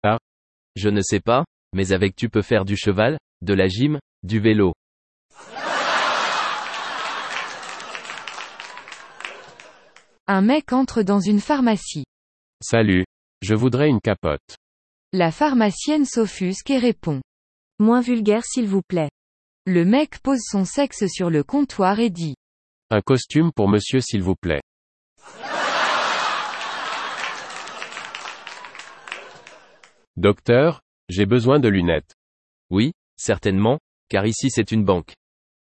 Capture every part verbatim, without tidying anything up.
Je ne sais pas, mais avec tu peux faire du cheval, de la gym, du vélo. Un mec entre dans une pharmacie. Salut. Je voudrais une capote. La pharmacienne s'offusque et répond. Moins vulgaire s'il vous plaît. Le mec pose son sexe sur le comptoir et dit. Un costume pour monsieur s'il vous plaît. Docteur, j'ai besoin de lunettes. Oui, certainement, car ici c'est une banque.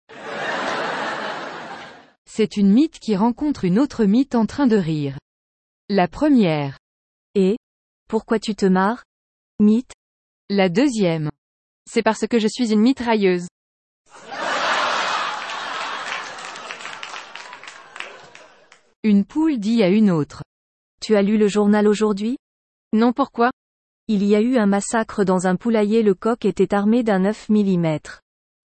C'est une mythe qui rencontre une autre mythe en train de rire. La première. Et pourquoi tu te marres? Mythe. La deuxième. C'est parce que je suis une mitrailleuse. Une poule dit à une autre. Tu as lu le journal aujourd'hui? Non, pourquoi? Il y a eu un massacre dans un poulailler, le coq était armé d'un neuf millimètres.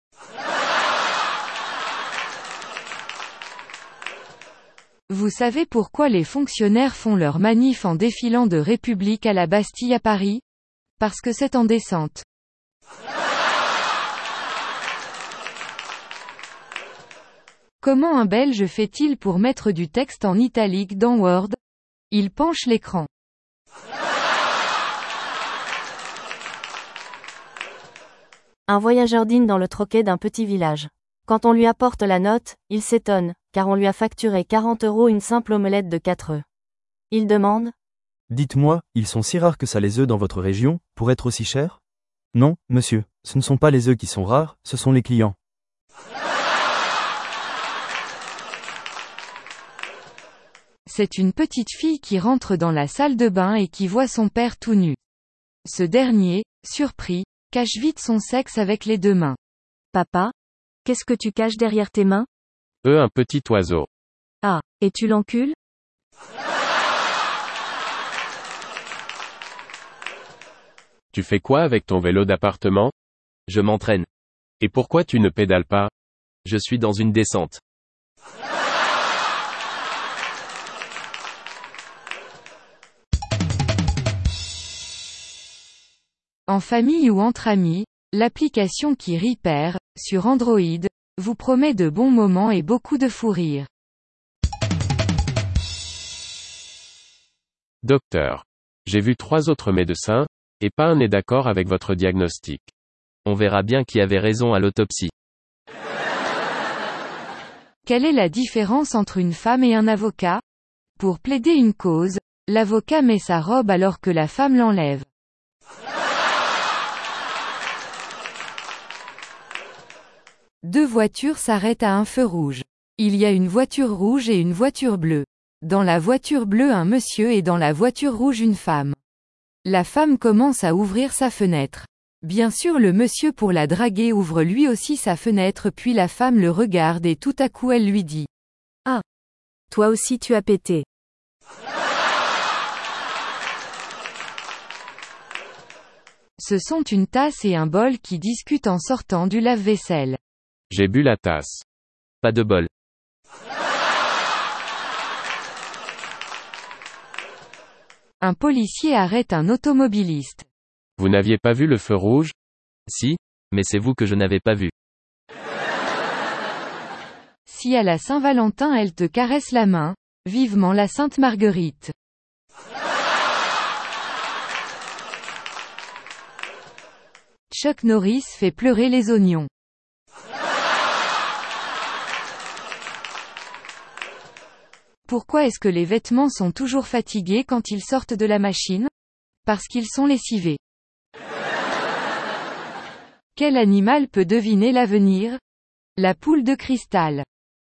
Vous savez pourquoi les fonctionnaires font leur manif en défilant de République à la Bastille à Paris? Parce que c'est en descente. Comment un Belge fait-il pour mettre du texte en italique dans Word? Il penche l'écran. Un voyageur dîne dans le troquet d'un petit village. Quand on lui apporte la note, il s'étonne, car on lui a facturé quarante euros une simple omelette de quatre œufs. Il demande. Dites-moi, ils sont si rares que ça les œufs dans votre région, pour être aussi chers? Non, monsieur, ce ne sont pas les œufs qui sont rares, ce sont les clients. C'est une petite fille qui rentre dans la salle de bain et qui voit son père tout nu. Ce dernier, surpris, cache vite son sexe avec les deux mains. Papa? Qu'est-ce que tu caches derrière tes mains? Euh, un petit oiseau. Ah, et tu l'encules? Tu fais quoi avec ton vélo d'appartement? Je m'entraîne. Et pourquoi tu ne pédales pas? Je suis dans une descente. En famille ou entre amis, l'application qui rit perd, sur Android, vous promet de bons moments et beaucoup de fou rire. Docteur. J'ai vu trois autres médecins, et pas un n'est d'accord avec votre diagnostic. On verra bien qui avait raison à l'autopsie. Quelle est la différence entre une femme et un avocat? Pour plaider une cause, l'avocat met sa robe alors que la femme l'enlève. Deux voitures s'arrêtent à un feu rouge. Il y a une voiture rouge et une voiture bleue. Dans la voiture bleue un monsieur et dans la voiture rouge une femme. La femme commence à ouvrir sa fenêtre. Bien sûr le monsieur pour la draguer ouvre lui aussi sa fenêtre puis la femme le regarde et tout à coup elle lui dit. Ah! Toi aussi tu as pété. Ce sont une tasse et un bol qui discutent en sortant du lave-vaisselle. J'ai bu la tasse. Pas de bol. Un policier arrête un automobiliste. Vous n'aviez pas vu le feu rouge? Si, mais c'est vous que je n'avais pas vu. Si à la Saint-Valentin elle te caresse la main, vivement la Sainte Marguerite. Chuck Norris fait pleurer les oignons. Pourquoi est-ce que les vêtements sont toujours fatigués quand ils sortent de la machine? Parce qu'ils sont lessivés. Quel animal peut deviner l'avenir? La poule de cristal.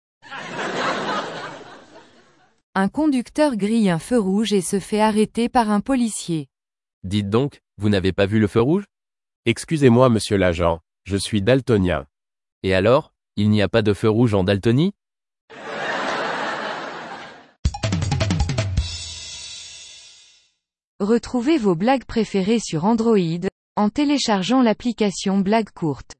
Un conducteur grille un feu rouge et se fait arrêter par un policier. Dites donc, vous n'avez pas vu le feu rouge? Excusez-moi monsieur l'agent, je suis daltonien. Et alors, il n'y a pas de feu rouge en Daltonie? Retrouvez vos blagues préférées sur Android, en téléchargeant l'application Blague Courte.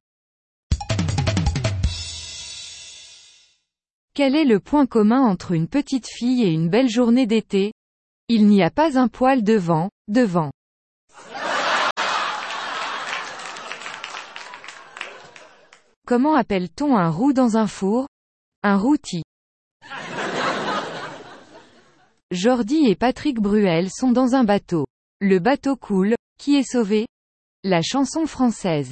Quel est le point commun entre une petite fille et une belle journée d'été? Il n'y a pas un poil devant, devant. Comment appelle-t-on un roux dans un four? Un rôti. Jordi et Patrick Bruel sont dans un bateau. Le bateau coule, qui est sauvé? La chanson française.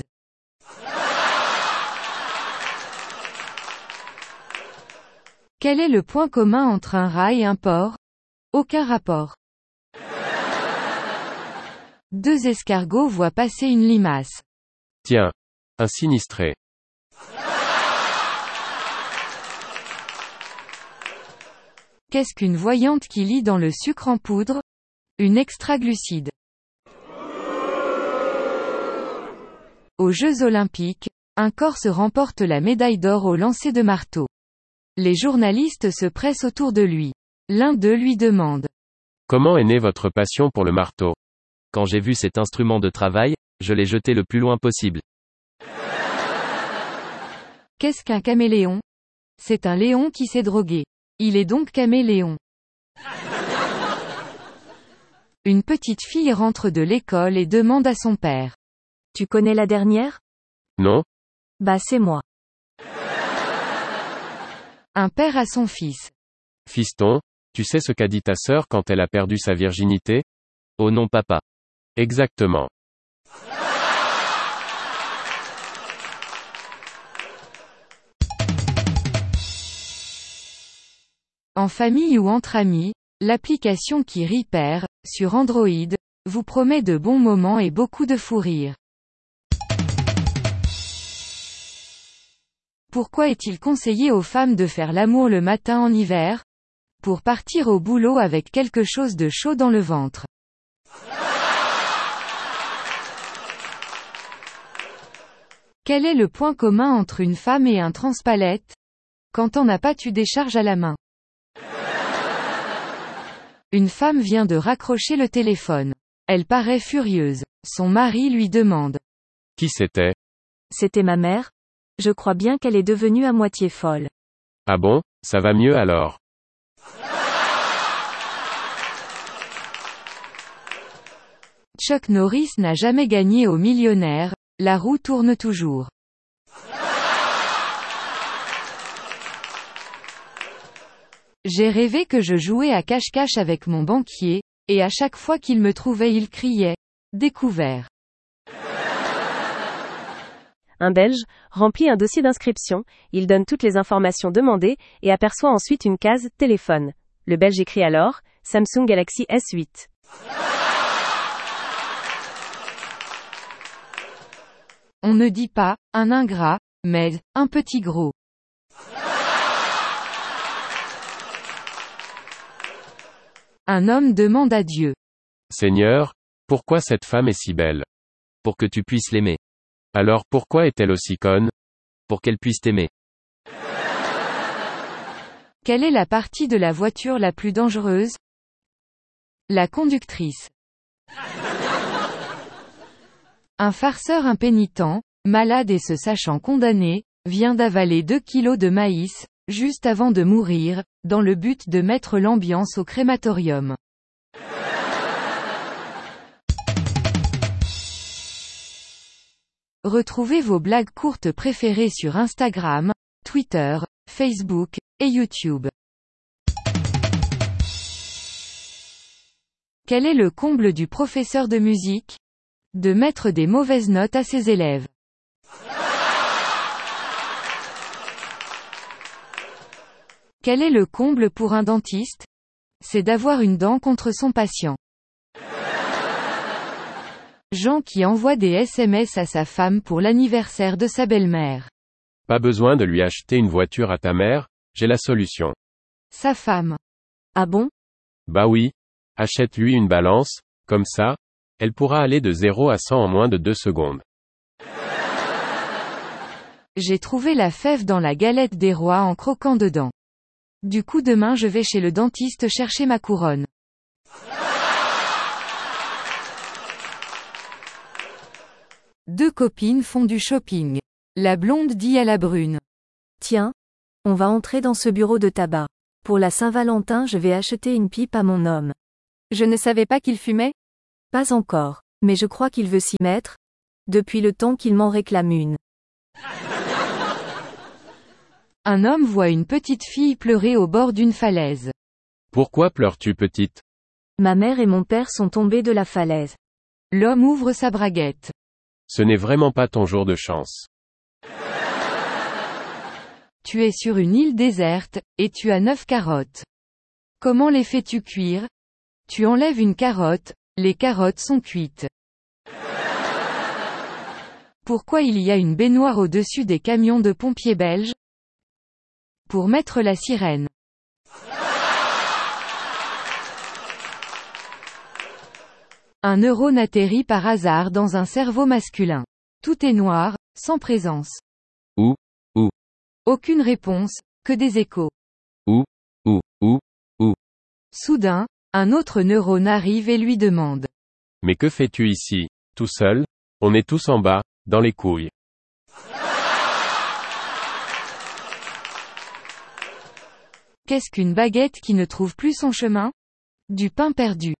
Quel est le point commun entre un rat et un porc? Aucun rapport. Deux escargots voient passer une limace. Tiens. Un sinistré. Qu'est-ce qu'une voyante qui lit dans le sucre en poudre? Une extraglucide. Aux Jeux Olympiques, un Corse remporte la médaille d'or au lancer de marteau. Les journalistes se pressent autour de lui. L'un d'eux lui demande. Comment est née votre passion pour le marteau? Quand j'ai vu cet instrument de travail, je l'ai jeté le plus loin possible. Qu'est-ce qu'un caméléon? C'est un léon qui s'est drogué. Il est donc caméléon. Une petite fille rentre de l'école et demande à son père. Tu connais la dernière? Non? Bah c'est moi. Un père à son fils. Fiston, tu sais ce qu'a dit ta sœur quand elle a perdu sa virginité? Oh non papa. Exactement. En famille ou entre amis, l'application qui Repair, sur Android, vous promet de bons moments et beaucoup de fou rire. Pourquoi est-il conseillé aux femmes de faire l'amour le matin en hiver? Pour partir au boulot avec quelque chose de chaud dans le ventre. Quel est le point commun entre une femme et un transpalette? Quand on n'a pas tu décharges à la main. Une femme vient de raccrocher le téléphone. Elle paraît furieuse. Son mari lui demande. Qui c'était? C'était ma mère? Je crois bien qu'elle est devenue à moitié folle. Ah bon, ça va mieux alors. Chuck Norris n'a jamais gagné au millionnaire, la roue tourne toujours. J'ai rêvé que je jouais à cache-cache avec mon banquier, et à chaque fois qu'il me trouvait il criait « Découvert ». Un Belge remplit un dossier d'inscription, il donne toutes les informations demandées, et aperçoit ensuite une case « Téléphone ». Le Belge écrit alors « Samsung Galaxy S huit ». On ne dit pas « un ingrat », mais « un petit gros ». Un homme demande à Dieu. Seigneur, pourquoi cette femme est si belle? Pour que tu puisses l'aimer. Alors pourquoi est-elle aussi conne? Pour qu'elle puisse t'aimer. Quelle est la partie de la voiture la plus dangereuse? La conductrice. Un farceur impénitent, malade et se sachant condamné, vient d'avaler deux kilos de maïs, juste avant de mourir, dans le but de mettre l'ambiance au crématorium. Retrouvez vos blagues courtes préférées sur Instagram, Twitter, Facebook, et YouTube. Quel est le comble du professeur de musique? De mettre des mauvaises notes à ses élèves. Quel est le comble pour un dentiste? C'est d'avoir une dent contre son patient. Jean qui envoie des S M S à sa femme pour l'anniversaire de sa belle-mère. Pas besoin de lui acheter une voiture à ta mère, j'ai la solution. Sa femme. Ah bon? Bah oui. Achète-lui une balance, comme ça, elle pourra aller de zéro à cent en moins de deux secondes. J'ai trouvé la fève dans la galette des rois en croquant dedans. Du coup demain je vais chez le dentiste chercher ma couronne. Deux copines font du shopping. La blonde dit à la brune. Tiens, on va entrer dans ce bureau de tabac. Pour la Saint-Valentin je vais acheter une pipe à mon homme. Je ne savais pas qu'il fumait? Pas encore, mais je crois qu'il veut s'y mettre, depuis le temps qu'il m'en réclame une. Un homme voit une petite fille pleurer au bord d'une falaise. Pourquoi pleures-tu, petite? Ma mère et mon père sont tombés de la falaise. L'homme ouvre sa braguette. Ce n'est vraiment pas ton jour de chance. Tu es sur une île déserte, et tu as neuf carottes. Comment les fais-tu cuire? Tu enlèves une carotte, les carottes sont cuites. Pourquoi il y a une baignoire au-dessus des camions de pompiers belges? Pour mettre la sirène. Un neurone atterrit par hasard dans un cerveau masculin. Tout est noir, sans présence. Où? Où? Aucune réponse, que des échos. Où? Où? Où? Où? Soudain, un autre neurone arrive et lui demande. Mais que fais-tu ici, tout seul? On est tous en bas, dans les couilles. Qu'est-ce qu'une baguette qui ne trouve plus son chemin? Du pain perdu.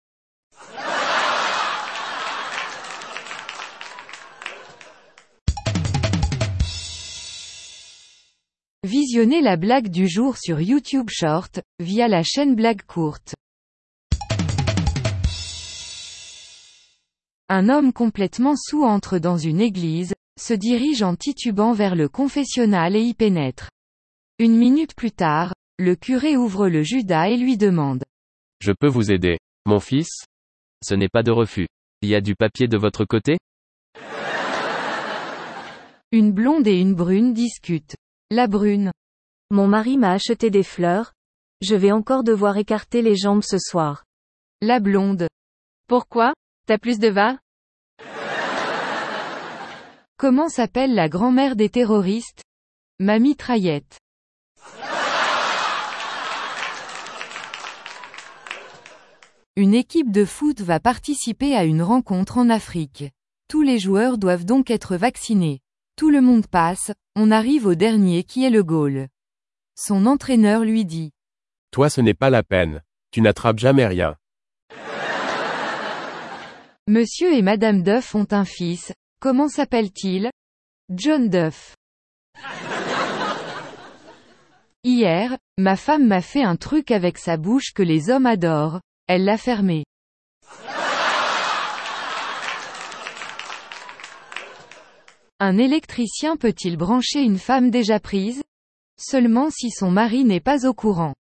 Visionnez la blague du jour sur YouTube Short, via la chaîne Blague Courte. Un homme complètement saoul entre dans une église, se dirige en titubant vers le confessionnal et y pénètre. Une minute plus tard, le curé ouvre le Judas et lui demande. Je peux vous aider, mon fils? Ce n'est pas de refus. Il y a du papier de votre côté? Une blonde et une brune discutent. La brune. Mon mari m'a acheté des fleurs. Je vais encore devoir écarter les jambes ce soir. La blonde. Pourquoi? T'as plus de va? Comment s'appelle la grand-mère des terroristes? Ma mitraillette. Une équipe de foot va participer à une rencontre en Afrique. Tous les joueurs doivent donc être vaccinés. Tout le monde passe, on arrive au dernier qui est le goal. Son entraîneur lui dit. Toi, ce n'est pas la peine. Tu n'attrapes jamais rien. Monsieur et Madame Duff ont un fils. Comment s'appelle-t-il? John Duff. Hier, ma femme m'a fait un truc avec sa bouche que les hommes adorent. Elle l'a fermé. Un électricien peut-il brancher une femme déjà prise? Seulement si son mari n'est pas au courant.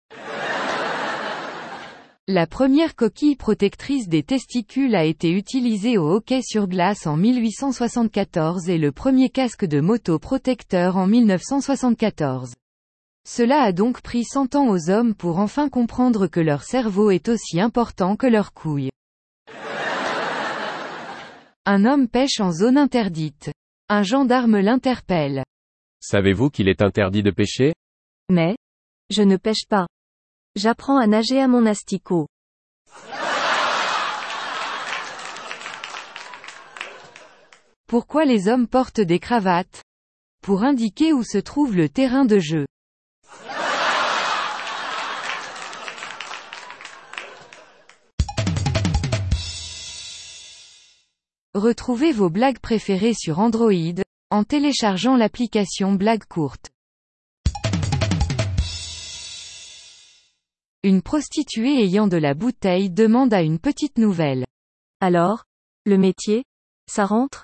La première coquille protectrice des testicules a été utilisée au hockey sur glace en mille huit cent soixante-quatorze et le premier casque de moto protecteur en mille neuf cent soixante-quatorze. Cela a donc pris cent ans aux hommes pour enfin comprendre que leur cerveau est aussi important que leurs couilles. Un homme pêche en zone interdite. Un gendarme l'interpelle. Savez-vous qu'il est interdit de pêcher? Mais, je ne pêche pas. J'apprends à nager à mon asticot. Pourquoi les hommes portent des cravates? Pour indiquer où se trouve le terrain de jeu. Retrouvez vos blagues préférées sur Android, en téléchargeant l'application Blague Courte. Une prostituée ayant de la bouteille demande à une petite nouvelle. Alors, le métier, ça rentre?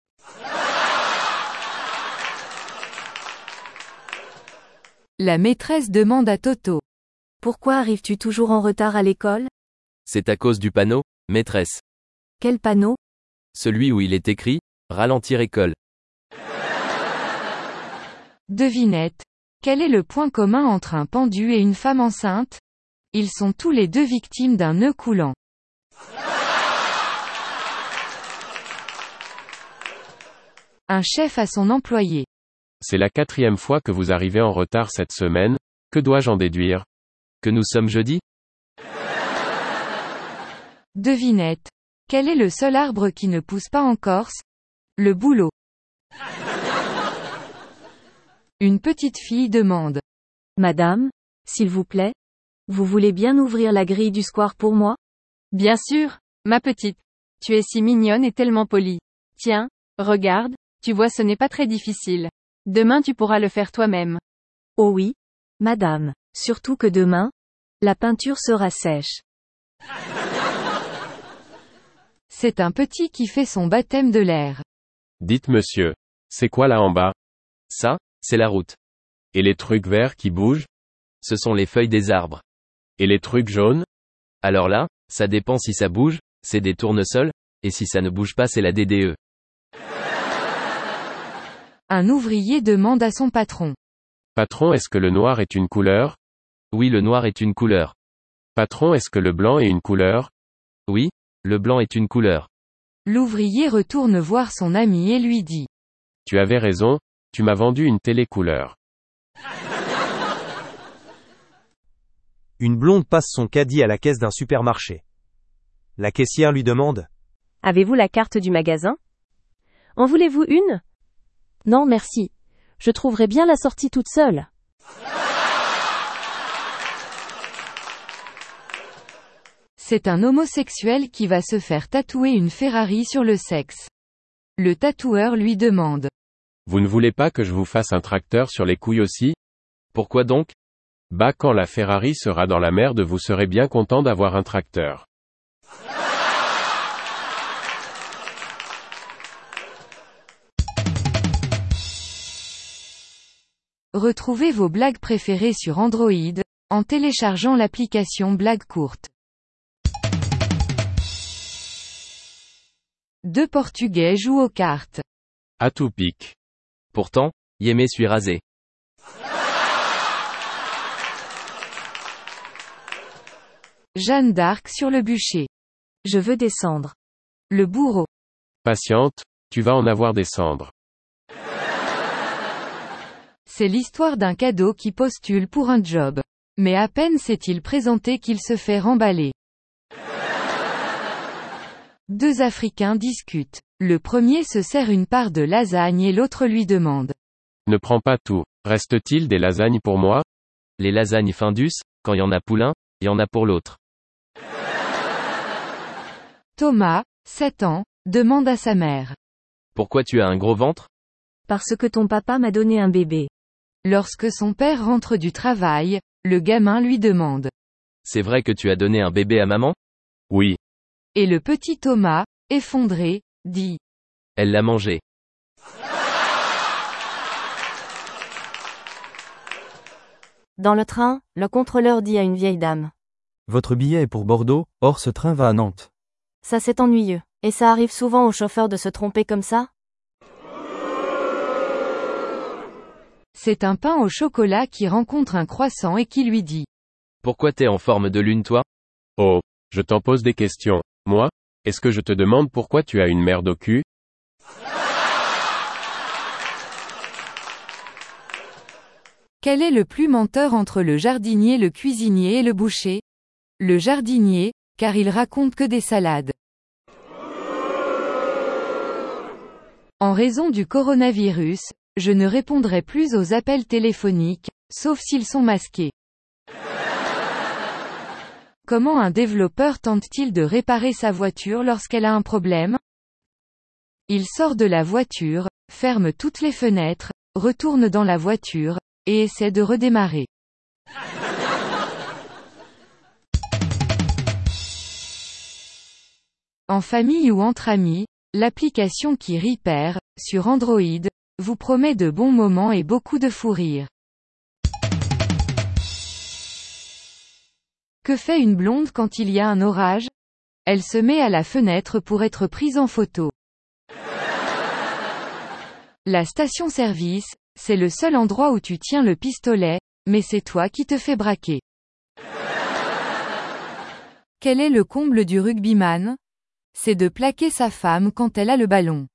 La maîtresse demande à Toto. Pourquoi arrives-tu toujours en retard à l'école? C'est à cause du panneau, maîtresse. Quel panneau? Celui où il est écrit « Ralentir école ». Devinette. Quel est le point commun entre un pendu et une femme enceinte? Ils sont tous les deux victimes d'un nœud coulant. Un chef à son employé. C'est la quatrième fois que vous arrivez en retard cette semaine. Que dois-je en déduire? Que nous sommes jeudi? Devinette. Quel est le seul arbre qui ne pousse pas en Corse? Le bouleau. Une petite fille demande. Madame, s'il vous plaît, vous voulez bien ouvrir la grille du square pour moi? Bien sûr, ma petite. Tu es si mignonne et tellement polie. Tiens, regarde, tu vois ce n'est pas très difficile. Demain tu pourras le faire toi-même. Oh oui, madame, surtout que demain, la peinture sera sèche. C'est un petit qui fait son baptême de l'air. Dites monsieur. C'est quoi là en bas? Ça, c'est la route. Et les trucs verts qui bougent? Ce sont les feuilles des arbres. Et les trucs jaunes? Alors là, ça dépend si ça bouge, c'est des tournesols, et si ça ne bouge pas c'est la D D E. Un ouvrier demande à son patron. Patron, est-ce que le noir est une couleur? Oui, le noir est une couleur. Patron, est-ce que le blanc est une couleur? Oui, le blanc est une couleur. L'ouvrier retourne voir son ami et lui dit. Tu avais raison, tu m'as vendu une télé couleur. Une blonde passe son caddie à la caisse d'un supermarché. La caissière lui demande. Avez-vous la carte du magasin? En voulez-vous une? Non merci. Je trouverai bien la sortie toute seule. C'est un homosexuel qui va se faire tatouer une Ferrari sur le sexe. Le tatoueur lui demande. Vous ne voulez pas que je vous fasse un tracteur sur les couilles aussi? Pourquoi donc? Bah quand la Ferrari sera dans la merde vous serez bien content d'avoir un tracteur. Retrouvez vos blagues préférées sur Android, en téléchargeant l'application Blagues courtes. Deux Portugais jouent aux cartes. À tout pique. Pourtant, Yémé suis rasé. Jeanne d'Arc sur le bûcher. Je veux descendre. Le bourreau. Patiente, tu vas en avoir des cendres. C'est l'histoire d'un cadeau qui postule pour un job. Mais à peine s'est-il présenté qu'il se fait remballer. Deux Africains discutent. Le premier se sert une part de lasagne et l'autre lui demande. Ne prends pas tout. Reste-t-il des lasagnes pour moi? Les lasagnes Findus, quand y en a pour l'un, y en a pour l'autre. Thomas, sept ans, demande à sa mère. Pourquoi tu as un gros ventre? Parce que ton papa m'a donné un bébé. Lorsque son père rentre du travail, le gamin lui demande. C'est vrai que tu as donné un bébé à maman? Oui. Et le petit Thomas, effondré, dit. Elle l'a mangé. Dans le train, le contrôleur dit à une vieille dame. Votre billet est pour Bordeaux, or ce train va à Nantes. Ça c'est ennuyeux. Et ça arrive souvent aux chauffeurs de se tromper comme ça? C'est un pain au chocolat qui rencontre un croissant et qui lui dit. Pourquoi t'es en forme de lune toi? Oh, je t'en pose des questions. Moi? Est-ce que je te demande pourquoi tu as une merde au cul? Quel est le plus menteur entre le jardinier, le cuisinier et le boucher? Le jardinier, car il raconte que des salades. En raison du coronavirus, je ne répondrai plus aux appels téléphoniques, sauf s'ils sont masqués. Comment un développeur tente-t-il de réparer sa voiture lorsqu'elle a un problème? Il sort de la voiture, ferme toutes les fenêtres, retourne dans la voiture, et essaie de redémarrer. En famille ou entre amis, l'application qui Repair, sur Android, vous promet de bons moments et beaucoup de fou rire. Que fait une blonde quand il y a un orage? Elle se met à la fenêtre pour être prise en photo. La station-service, c'est le seul endroit où tu tiens le pistolet, mais c'est toi qui te fais braquer. Quel est le comble du rugbyman? C'est de plaquer sa femme quand elle a le ballon.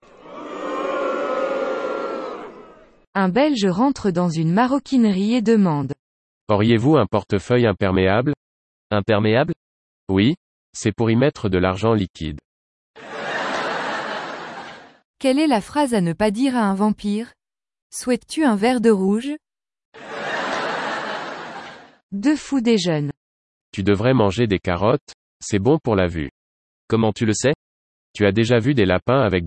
Un Belge rentre dans une maroquinerie et demande. Auriez-vous un portefeuille imperméable? Imperméable? Oui. C'est pour y mettre de l'argent liquide. Quelle est la phrase à ne pas dire à un vampire? Souhaites-tu un verre de rouge? Deux fous déjeunent. Tu devrais manger des carottes, c'est bon pour la vue. Comment tu le sais? Tu as déjà vu des lapins avec